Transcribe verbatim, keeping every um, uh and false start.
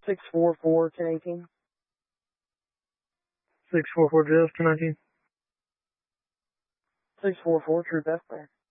six four four, ten eighteen. six four four Jeff, ten nineteen. six four four, Troop F.